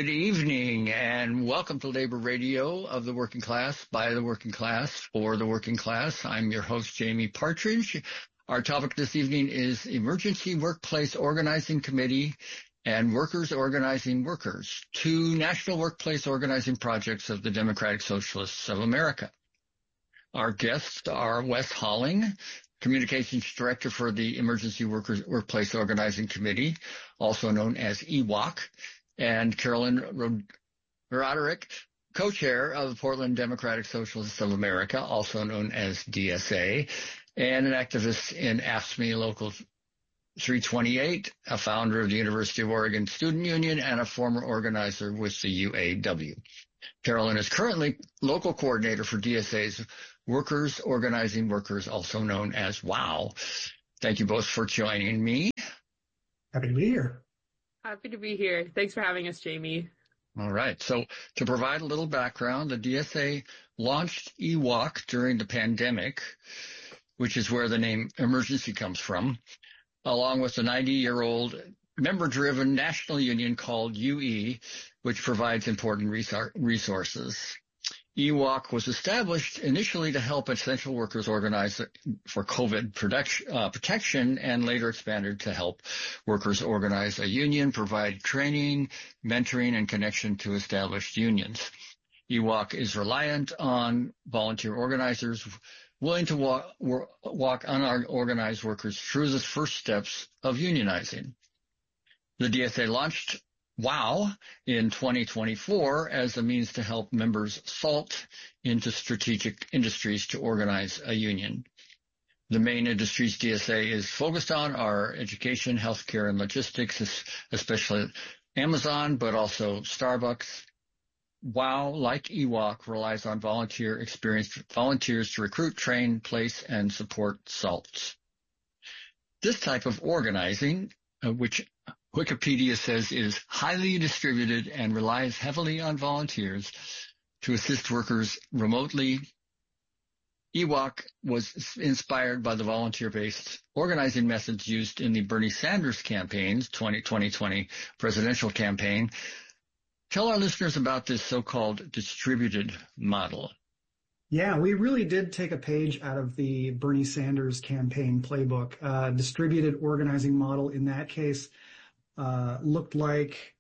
Good evening and welcome to Labor Radio of the Working Class, by the Working Class, for the Working Class. I'm your host, Jamie Partridge. Our topic this evening is Emergency Workplace Organizing Committee and Workers Organizing Workers, two national workplace organizing projects of the Democratic Socialists of America. Our guests are Wes Holling, Communications Director for the Emergency Workplace Organizing Committee, also known as EWOC, and Carolyn Roderick, co-chair of the Portland Democratic Socialists of America, also known as DSA, and an activist in AFSCME Local 328, a founder of the University of Oregon Student Union, and a former organizer with the UAW. Carolyn is currently local coordinator for DSA's Workers Organizing Workers, also known as WOW. Thank you both for joining me. Happy to be here. Happy to be here. Thanks for having us, Jamie. All right. So to provide a little background, the DSA launched EWOC during the pandemic, which is where the name emergency comes from, along with a 90-year-old member-driven national union called UE, which provides important resources. EWOC was established initially to help essential workers organize for COVID protection, and later expanded to help workers organize a union, provide training, mentoring, and connection to established unions. EWOC is reliant on volunteer organizers willing to walk unorganized workers through the first steps of unionizing. The DSA launched WOW in 2024 as a means to help members salt into strategic industries to organize a union. The main industries DSA is focused on are education, healthcare, and logistics, especially Amazon, but also Starbucks. WOW, like EWOC, relies on experienced volunteers to recruit, train, place, and support SALTs. This type of organizing, which Wikipedia says is highly distributed and relies heavily on volunteers to assist workers remotely. EWOC was inspired by the volunteer-based organizing methods used in the Bernie Sanders campaign's 2020 presidential campaign. Tell our listeners about this so-called distributed model. Yeah, we really did take a page out of the Bernie Sanders campaign playbook. Distributed organizing model in that case looked like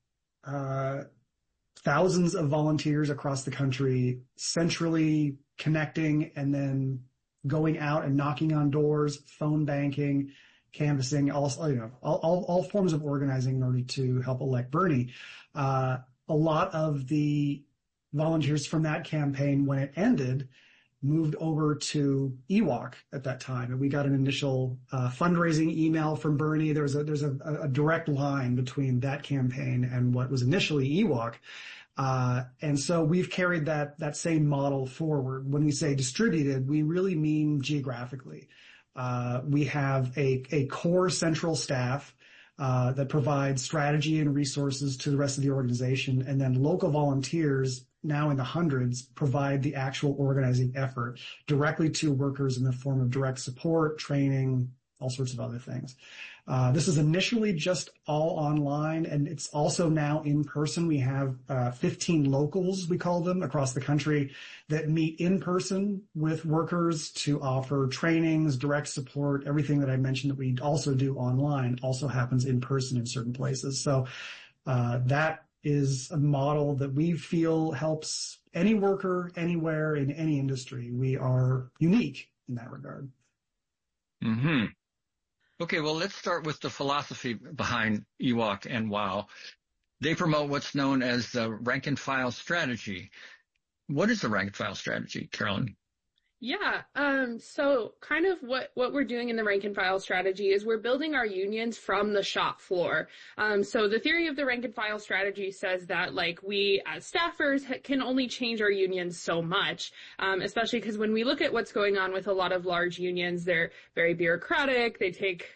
thousands of volunteers across the country centrally connecting and then going out and knocking on doors, phone banking, canvassing, all forms of organizing in order to help elect Bernie. A lot of the volunteers from that campaign, when it ended, moved over to EWOC at that time. And we got an initial fundraising email from Bernie. There's a direct line between that campaign and what was initially EWOC. And so we've carried that same model forward. When we say distributed, we really mean geographically. We have a core central staff that provides strategy and resources to the rest of the organization. And then local volunteers, now in the hundreds, provide the actual organizing effort directly to workers in the form of direct support, training, all sorts of other things. This is initially just all online, and it's also now in person. We have 15 locals, we call them, across the country that meet in person with workers to offer trainings, direct support. Everything that I mentioned that we also do online also happens in person in certain places. So that is a model that we feel helps any worker anywhere in any industry. We are unique in that regard. Mm-hmm. Okay, well, let's start with the philosophy behind EWOC and WOW. They promote what's known as the rank-and-file strategy. What is the rank-and-file strategy, Carolyn? Yeah, so kind of what we're doing in the rank and file strategy is we're building our unions from the shop floor. So the theory of the rank and file strategy says that we as staffers can only change our unions so much, especially because when we look at what's going on with a lot of large unions, they're very bureaucratic. They take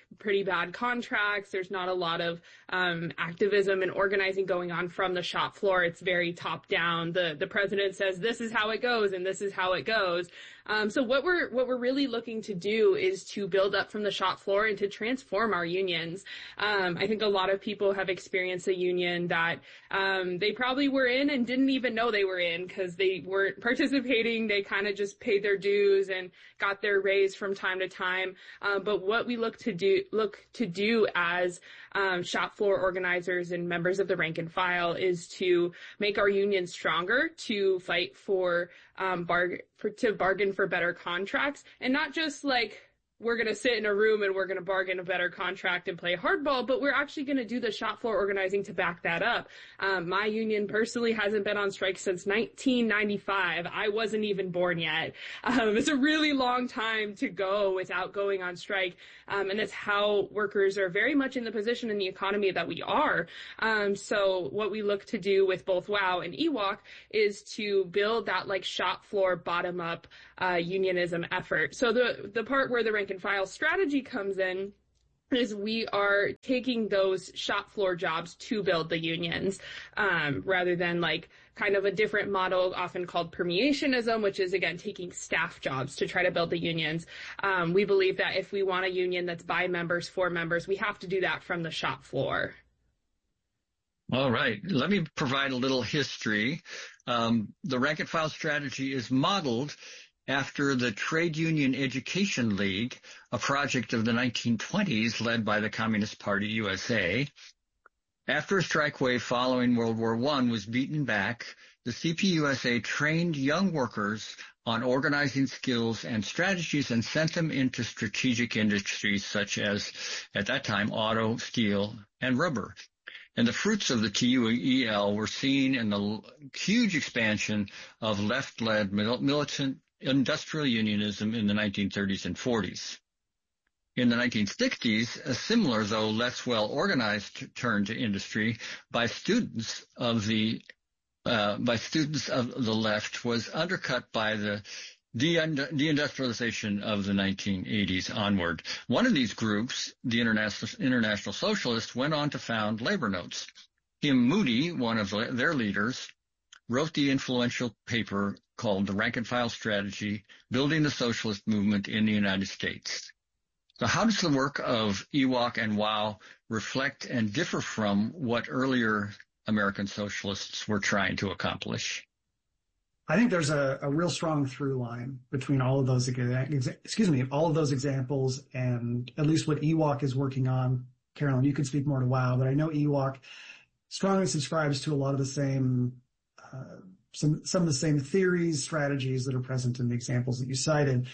pretty bad contracts. There's not a lot of activism and organizing going on from the shop floor. It's very top down. The president says this is how it goes and this is how it goes. So what we're really looking to do is to build up from the shop floor and to transform our unions. I think a lot of people have experienced a union that they probably were in and didn't even know they were in because they weren't participating. They kind of just paid their dues and got their raise from time to time. But what we look to do as shop floor organizers and members of the rank and file is to make our unions stronger, to fight for bargain for better contracts, and not just like we're going to sit in a room and we're going to bargain a better contract and play hardball, but we're actually going to do the shop floor organizing to back that up. My union personally hasn't been on strike since 1995. I wasn't even born yet. It's a really long time to go without going on strike. And that's how workers are very much in the position in the economy that we are. So what we look to do with both WOW and EWOC is to build that like shop floor bottom up unionism effort. So the part where the rank and file strategy comes in is we are taking those shop floor jobs to build the unions, rather than like kind of a different model often called permeationism, which is again taking staff jobs to try to build the unions. We believe that if we want a union that's by members, for members, we have to do that from the shop floor. All right. Let me provide a little history. The rank and file strategy is modeled after the Trade Union Education League, a project of the 1920s led by the Communist Party USA. After a strike wave following World War I was beaten back, the CPUSA trained young workers on organizing skills and strategies and sent them into strategic industries such as, at that time, auto, steel, and rubber. And the fruits of the TUEL were seen in the huge expansion of left-led militant industrial unionism in the 1930s and 40s. In the 1960s, a similar, though less well-organized turn to industry by students of the left was undercut by the deindustrialization of the 1980s onward. One of these groups, the International Socialists, went on to found Labor Notes. Kim Moody, one of their leaders, wrote the influential paper called The Rank and File Strategy, Building the Socialist Movement in the United States. So how does the work of EWOC and WOW reflect and differ from what earlier American socialists were trying to accomplish? I think there's a real strong through line between all of those examples and at least what EWOC is working on. Carolyn, you could speak more to WOW, but I know EWOC strongly subscribes to a lot of the same some of the same theories, strategies that are present in the examples that you cited.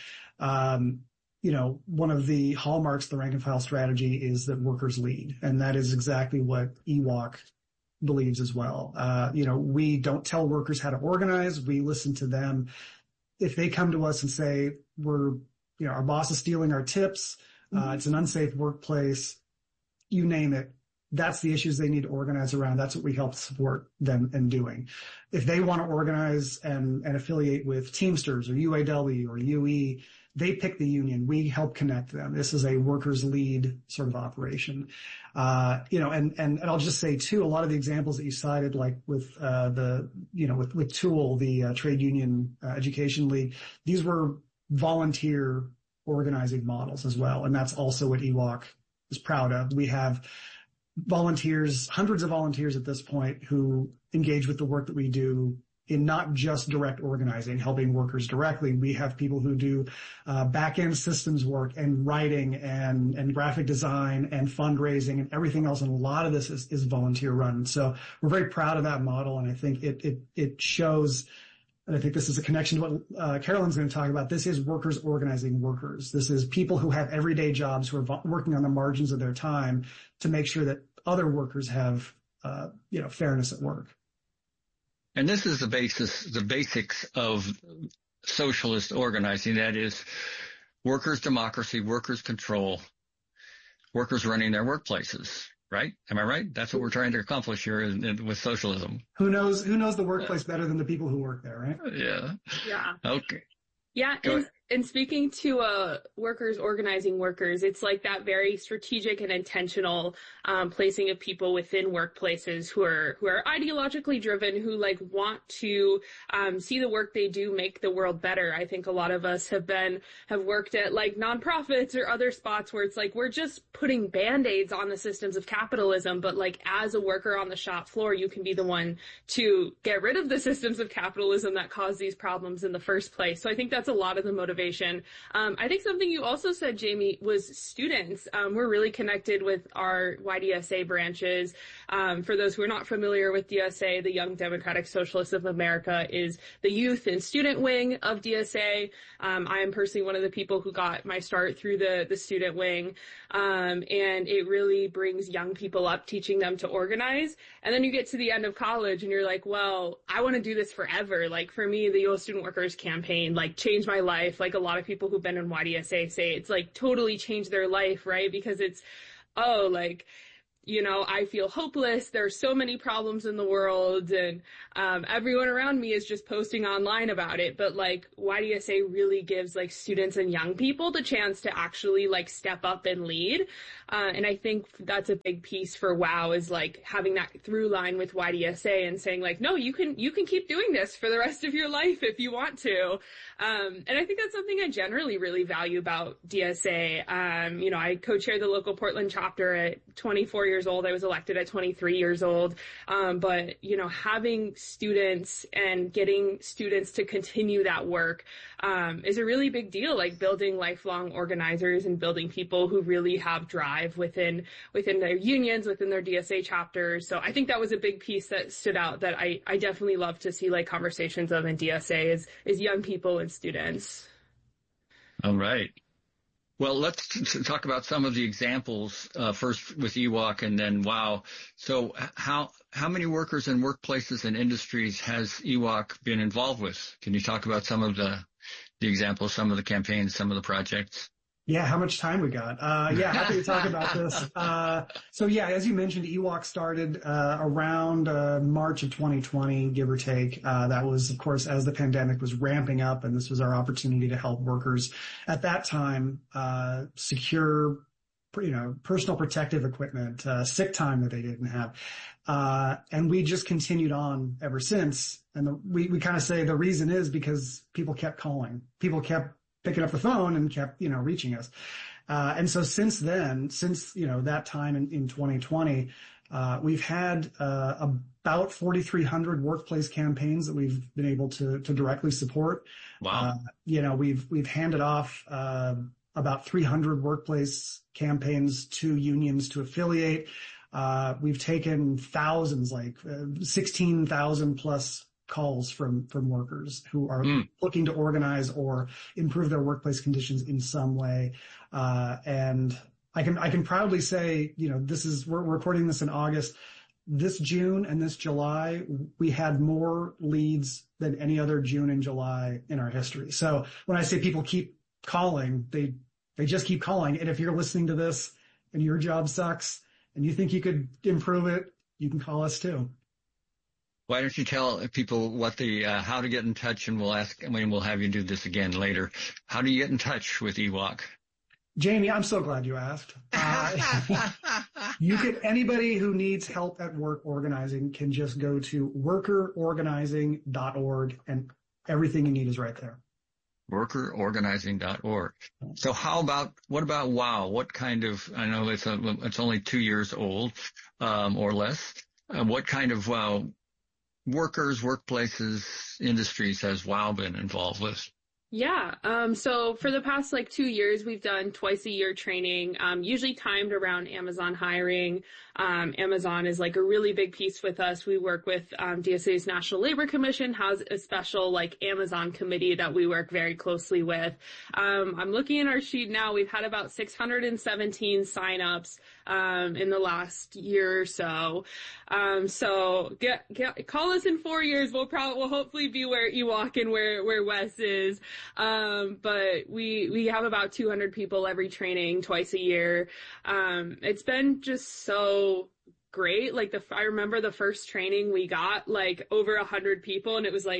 One of the hallmarks of the rank and file strategy is that workers lead, and that is exactly what EWOC believes as well. We don't tell workers how to organize. We listen to them. If they come to us and say, our boss is stealing our tips, it's an unsafe workplace, you name it, that's the issues they need to organize around. That's what we help support them in doing. If they want to organize and affiliate with Teamsters or UAW or UE, they pick the union. We help connect them. This is a workers lead sort of operation. And I'll just say too, a lot of the examples that you cited, like with with TUEL, the Trade Union Education League, these were volunteer organizing models as well. And that's also what EWOC is proud of. We have volunteers, hundreds of volunteers at this point, who engage with the work that we do in not just direct organizing, helping workers directly. We have people who do back-end systems work and writing and graphic design and fundraising and everything else. And a lot of this is volunteer run. So we're very proud of that model. And I think it shows, and I think this is a connection to what Carolyn's going to talk about. This is workers organizing workers. This is people who have everyday jobs who are working on the margins of their time to make sure that other workers have, fairness at work. And this is the basics of socialist organizing. That is workers' democracy, workers' control, workers running their workplaces. Right? Am I right? That's what we're trying to accomplish here with socialism. Who knows the workplace better than the people who work there, right? Yeah. Yeah. Okay. Yeah. And speaking to workers organizing workers, it's like that very strategic and intentional placing of people within workplaces who are ideologically driven, who like want to see the work they do make the world better. I think a lot of us have worked at like nonprofits or other spots where it's like we're just putting band-aids on the systems of capitalism, but like as a worker on the shop floor, you can be the one to get rid of the systems of capitalism that cause these problems in the first place. So I think that's a lot of the motivation. I think something you also said, Jamie, was students. We're really connected with our YDSA branches. For those who are not familiar with DSA, the Young Democratic Socialists of America is the youth and student wing of DSA. I am personally one of the people who got my start through the student wing. And it really brings young people up, teaching them to organize. And then you get to the end of college and you're like, well, I want to do this forever. Like for me, the U.S. Student Workers Campaign, like changed my life. Like a lot of people who've been in YDSA say it's like totally changed their life, right? Because it's, oh, like, you know, I feel hopeless. There's so many problems in the world and everyone around me is just posting online about it. But like YDSA really gives like students and young people the chance to actually like step up and lead. And I think that's a big piece for WOW is like having that through line with YDSA and saying like, no, you can keep doing this for the rest of your life if you want to. And I think that's something I generally really value about DSA. You know, I co-chair the local Portland chapter at 24 years old. I was elected at 23 years old. But, you know, having students and getting students to continue that work is a really big deal, like building lifelong organizers and building people who really have drive within their unions, within their DSA chapters. So I think that was a big piece that stood out that I definitely love to see like conversations of in DSA is young people and students. All right. Well, let's talk about some of the examples, first with EWOC and then WOW. So how many workers and workplaces and industries has EWOC been involved with? Can you talk about some of the examples, some of the campaigns, some of the projects? Yeah, how much time we got? Yeah, happy to talk about this. So yeah, as you mentioned, EWOC started around March of 2020, give or take. That was, of course, as the pandemic was ramping up, and this was our opportunity to help workers at that time secure, personal protective equipment, sick time that they didn't have. And we just continued on ever since. And we kind of say the reason is because people kept calling. People kept picking up the phone and kept, reaching us. And so since then, that time in 2020, we've had about 4,300 workplace campaigns that we've been able to directly support. Wow. We've handed off about 300 workplace campaigns to unions to affiliate. We've taken thousands, like 16,000 plus calls from workers who are looking to organize or improve their workplace conditions in some way. And I can proudly say, we're recording this in August. This June and this July, we had more leads than any other June and July in our history. So when I say people keep calling, they just keep calling. And if you're listening to this and your job sucks and you think you could improve it, you can call us too. Why don't you tell people what how to get in touch, and we'll have you do this again later. How do you get in touch with EWOC? Jamie, I'm so glad you asked. Anybody who needs help at work organizing can just go to workerorganizing.org and everything you need is right there. Workerorganizing.org. So what about WOW? What kind of, I know it's only 2 years old, or less. What kind of workers, workplaces, industries has WOW been involved with? Yeah. So for the past 2 years, we've done twice a year training, usually timed around Amazon hiring. Amazon is a really big piece with us. We work with DSA's National Labor Commission, has a special Amazon committee that we work very closely with. I'm looking at our sheet now. We've had about 617 signups in the last year or so. So call us in 4 years. We'll hopefully be where EWOC and where Wes is. But we have about 200 people every training twice a year. It's been just so great. I remember the first training we got over 100 people, and it was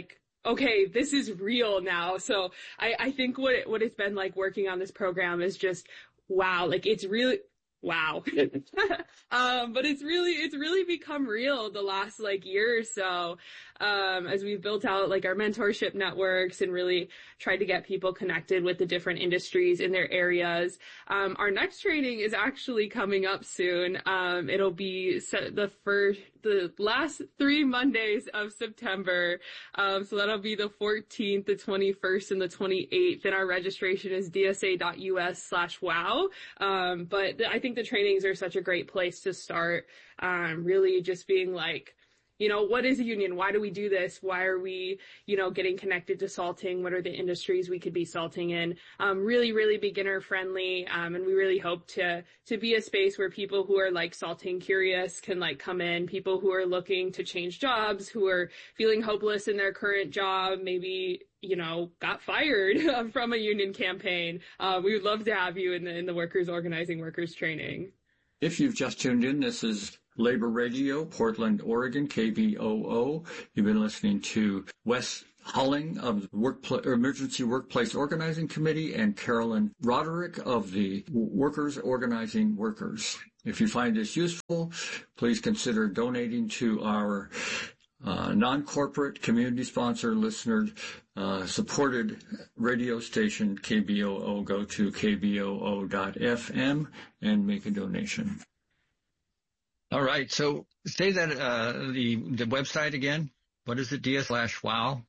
okay, this is real now. So I think what it's been like working on this program is just, wow, like it's really, wow. But it's really become real the last like year or so, as we've built out like our mentorship networks and really tried to get people connected with the different industries in their areas. Our next training is actually coming up soon. It'll be the last 3 Mondays of September. So that'll be the 14th, the 21st, and the 28th. And our registration is dsa.us/wow. But I think the trainings are such a great place to start. Really just being like, you know, what is a union? Why do we do this? Why are we, you know, getting connected to salting? What are the industries we could be salting in? Really, really beginner friendly. And we really hope to be a space where people who are like salting curious can like come in, people who are looking to change jobs, who are feeling hopeless in their current job, maybe, you know, got fired from a union campaign. We would love to have you in the workers organizing, workers training. If you've just tuned in, this is Labor Radio, Portland, Oregon, KBOO. You've been listening to Wes Hulling of the Emergency Workplace Organizing Committee and Carolyn Roderick of the Workers Organizing Workers. If you find this useful, please consider donating to our non-corporate, community-sponsored, listener-supported radio station, KBOO. Go to kboo.fm and make a donation. All right. So say that the website again. What is it? DS/wow?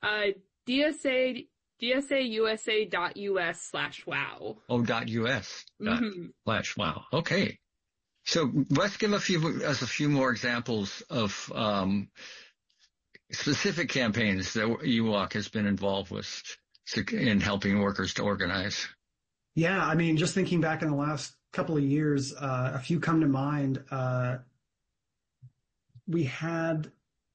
DSAUSA.us/wow. Oh, .us /wow. Okay. So let's give us a few more examples of specific campaigns that EWOC has been involved with in helping workers to organize. Yeah, I mean, just thinking back in the last couple of years, a few come to mind. We had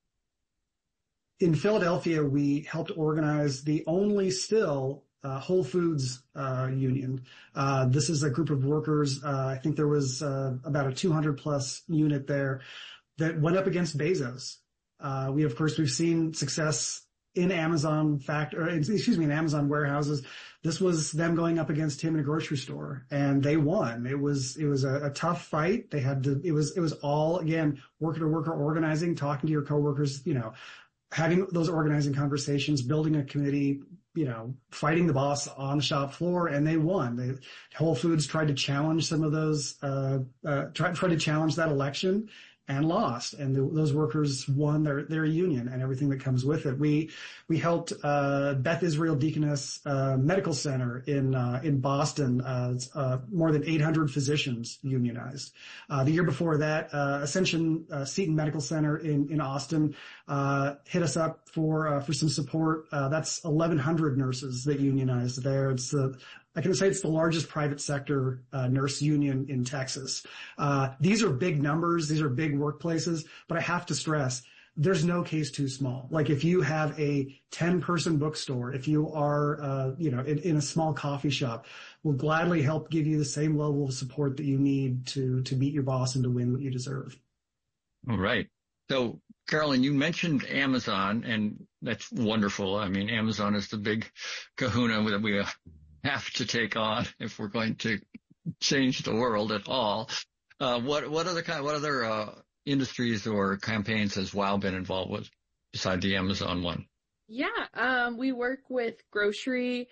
in Philadelphia, we helped organize the only still Whole Foods union. This is a group of workers. I think there was about a 200 plus unit there that went up against Bezos. We've seen success in Amazon in Amazon warehouses. This was them going up against him in a grocery store, and they won. It was a tough fight. It was all, again, worker to worker organizing, talking to your coworkers, you know, having those organizing conversations, building a committee, you know, fighting the boss on the shop floor, and they won. Whole Foods tried to challenge some of those, tried to challenge that election and lost. And those workers won their union and everything that comes with it. We helped, Beth Israel Deaconess, Medical Center in Boston, more than 800 physicians unionized. The year before that, Ascension, Seton Medical Center in Austin, hit us up for some support. That's 1,100 nurses that unionized there. I can say it's the largest private sector nurse union in Texas. These are big numbers. These are big workplaces, but I have to stress, there's no case too small. Like if you have a 10-person bookstore, if you are, in a small coffee shop, we'll gladly help give you the same level of support that you need to beat your boss and to win what you deserve. All right. So, Carolyn, you mentioned Amazon, and that's wonderful. I mean, Amazon is the big kahuna that we have to take on if we're going to change the world at all. What other industries or campaigns has WOW been involved with beside the Amazon one? Yeah, we work with grocery.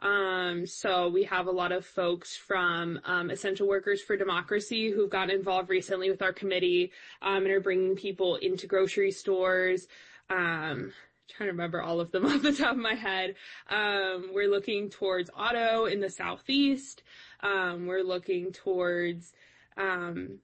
So we have a lot of folks from Essential Workers for Democracy who've gotten involved recently with our committee and are bringing people into grocery stores. Trying to remember all of them off the top of my head. We're looking towards auto in the Southeast. We're looking towards, we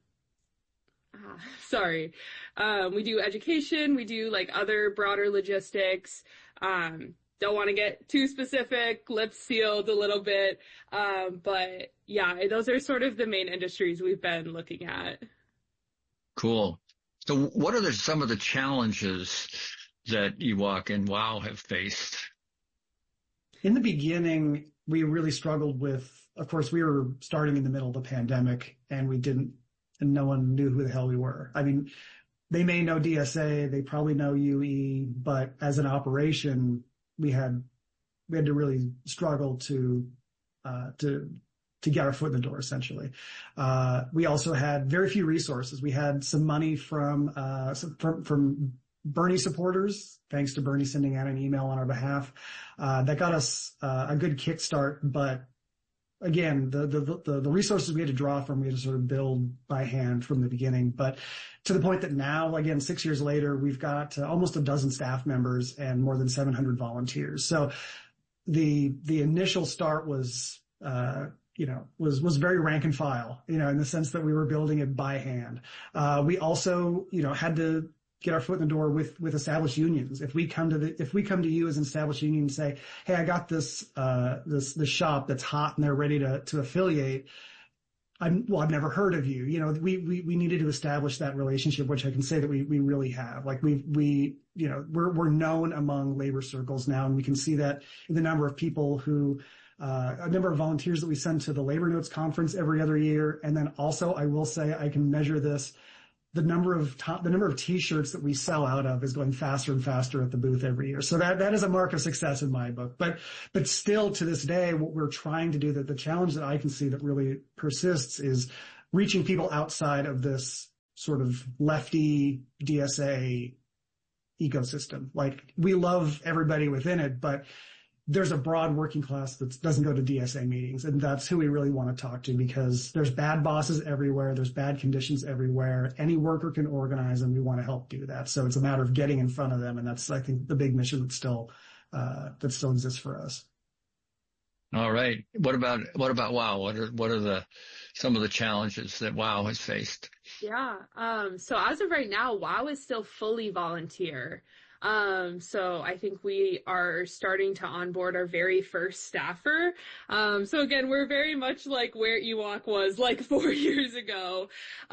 do education. We do like other broader logistics. Don't want to get too specific, lips sealed a little bit. But yeah, those are sort of the main industries we've been looking at. Cool. So what are some of the challenges that EWOC and WOW have faced? In the beginning, we really struggled with, of course, we were starting in the middle of the pandemic and no one knew who the hell we were. I mean, they may know DSA, they probably know UE, but as an operation, we had to really struggle to get our foot in the door, essentially. We also had very few resources. We had some money from Bernie supporters, thanks to Bernie sending out an email on our behalf. That got us a good kickstart, but again, the resources we had to draw from, we had to sort of build by hand from the beginning. But to the point that now, again, 6 years later, we've got almost a dozen staff members and more than 700 volunteers. So the initial start was very rank and file, in the sense that we were building it by hand. We also, had to get our foot in the door with established unions. If we come to you as an established union and say, hey, I got this shop that's hot and they're ready to affiliate, I've never heard of you. We needed to establish that relationship, which I can say that we really have. Like we're known among labor circles now, and we can see that in the number of people who, a number of volunteers that we send to the Labor Notes conference every other year. And then also, I will say, I can measure this. The number of T-shirts that we sell out of is going faster and faster at the booth every year. So that is a mark of success in my book. But still to this day, what we're trying to do, the challenge that I can see that really persists is reaching people outside of this sort of lefty DSA ecosystem. Like, we love everybody within it, but there's a broad working class that doesn't go to DSA meetings, and that's who we really want to talk to, because there's bad bosses everywhere, there's bad conditions everywhere. Any worker can organize, and we want to help do that. So it's a matter of getting in front of them, and that's, I think, the big mission that still exists for us. All right. What about WOW? What are some of the challenges that WOW has faced? Yeah. So as of right now, WOW is still fully volunteer. So I think we are starting to onboard our very first staffer. So again, we're very much like where EWOC was like 4 years ago.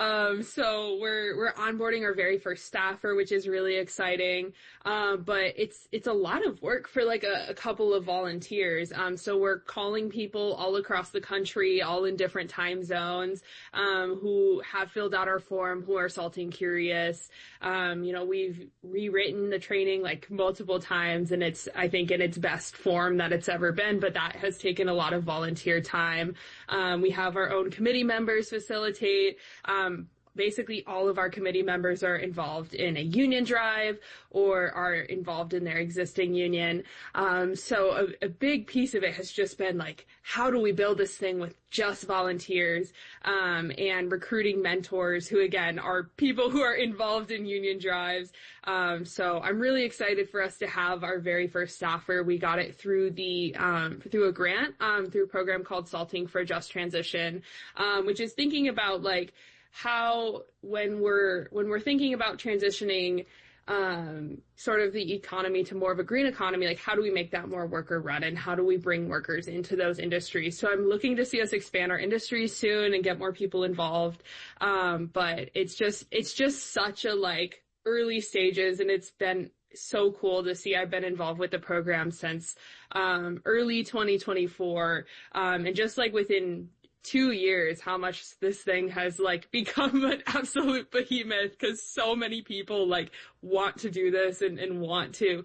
So we're onboarding our very first staffer, which is really exciting. But it's a lot of work for like a couple of volunteers. So we're calling people all across the country, all in different time zones, who have filled out our form, who are salting curious. We've rewritten the training like multiple times, and it's, I think, in its best form that it's ever been, but that has taken a lot of volunteer time. We have our own committee members facilitate. Basically, all of our committee members are involved in a union drive or are involved in their existing union. So a big piece of it has just been like, how do we build this thing with just volunteers, and recruiting mentors who, again, are people who are involved in union drives. So I'm really excited for us to have our very first staffer. We got it through through a grant, through a program called Salting for a Just Transition, which is thinking about like, how when we're thinking about transitioning sort of the economy to more of a green economy, like how do we make that more worker run, and how do we bring workers into those industries? So I'm looking to see us expand our industries soon and get more people involved. But it's just such a like early stages, and it's been so cool to see. I've been involved with the program since early 2024, and just like within 2 years, how much this thing has like become an absolute behemoth, because so many people like want to do this and want to,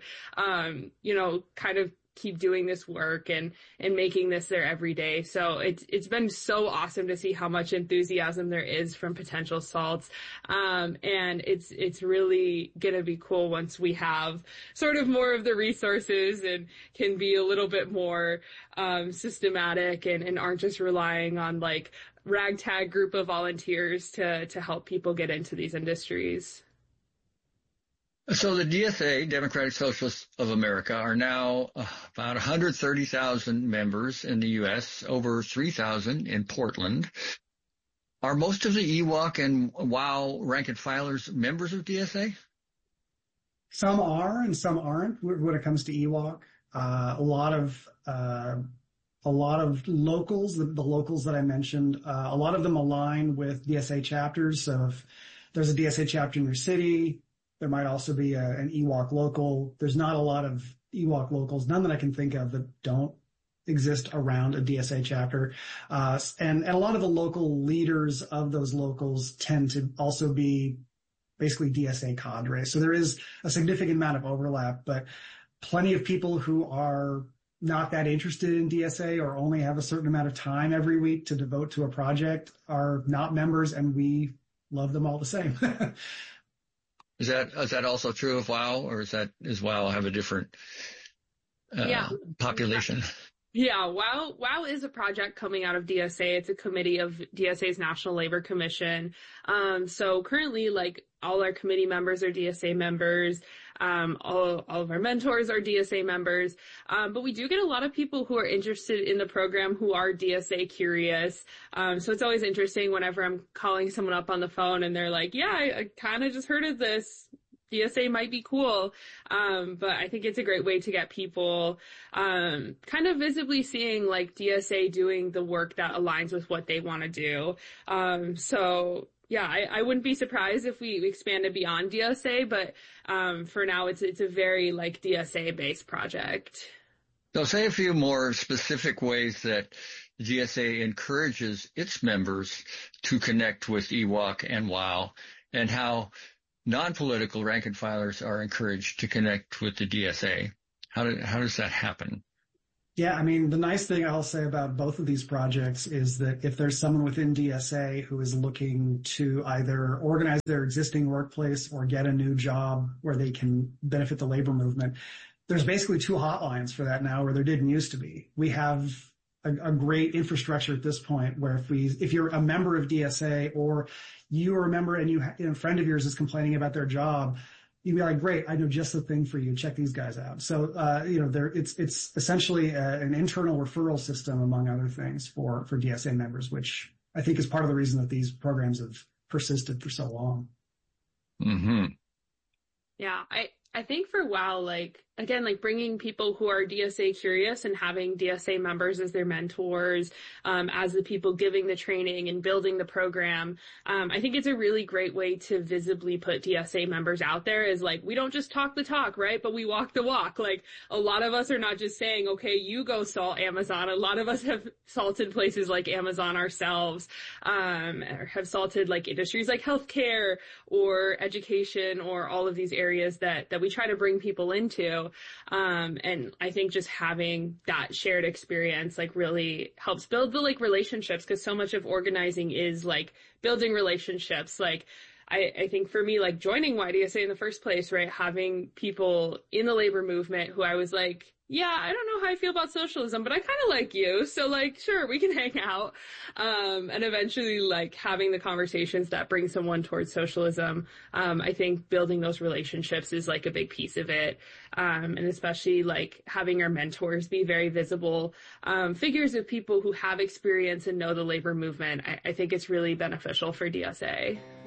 kind of keep doing this work and making this their everyday. So it's been so awesome to see how much enthusiasm there is from potential salts. And it's really going to be cool once we have sort of more of the resources and can be a little bit more systematic and aren't just relying on like ragtag group of volunteers to help people get into these industries. So the DSA, Democratic Socialists of America, are now about 130,000 members in the U.S., over 3,000 in Portland. Are most of the EWOC and WOW rank and filers members of DSA? Some are and some aren't when it comes to EWOC. A lot of locals, the locals that I mentioned, a lot of them align with DSA chapters. So if there's a DSA chapter in your city, there might also be an EWOC local. There's not a lot of EWOC locals, none that I can think of, that don't exist around a DSA chapter. And a lot of the local leaders of those locals tend to also be basically DSA cadre. So there is a significant amount of overlap, but plenty of people who are not that interested in DSA or only have a certain amount of time every week to devote to a project are not members, and we love them all the same. Is that also true of WOW, or does WOW have a different population? Yeah, WOW is a project coming out of DSA. It's a committee of DSA's National Labor Commission. So currently, like, all our committee members are DSA members. All of our mentors are DSA members. But we do get a lot of people who are interested in the program who are DSA curious. So it's always interesting whenever I'm calling someone up on the phone and they're like, yeah, I kind of just heard of this. DSA might be cool. But I think it's a great way to get people, kind of visibly seeing like DSA doing the work that aligns with what they want to do. So yeah, I wouldn't be surprised if we expanded beyond DSA, but, for now it's a very like DSA based project. So say a few more specific ways that DSA encourages its members to connect with EWOC and WOW, and how non-political rank and filers are encouraged to connect with the DSA. How does that happen? Yeah, I mean, the nice thing I'll say about both of these projects is that if there's someone within DSA who is looking to either organize their existing workplace or get a new job where they can benefit the labor movement, there's basically two hotlines for that now, where there didn't used to be. We have a great infrastructure at this point where if you're a member of DSA or you are a member and a friend of yours is complaining about their job, you'd be like, great, I know just the thing for you. Check these guys out. So, it's essentially an internal referral system, among other things, for DSA members, which I think is part of the reason that these programs have persisted for so long. Mm-hmm. Yeah, I think for WOW, like, again, like bringing people who are DSA curious and having DSA members as their mentors, as the people giving the training and building the program. I think it's a really great way to visibly put DSA members out there, is like, we don't just talk the talk, right? But we walk the walk. Like, a lot of us are not just saying, okay, you go salt Amazon. A lot of us have salted places like Amazon ourselves, or have salted like industries like healthcare or education or all of these areas that we try to bring people into. And I think just having that shared experience like really helps build the like relationships, because so much of organizing is like building relationships. Like, I think for me, like joining YDSA in the first place, right, having people in the labor movement who I was like, yeah, I don't know how I feel about socialism, but I kind of like you. So like, sure, we can hang out. And eventually like having the conversations that bring someone towards socialism. I think building those relationships is like a big piece of it. And especially like having our mentors be very visible, figures of people who have experience and know the labor movement. I think it's really beneficial for DSA.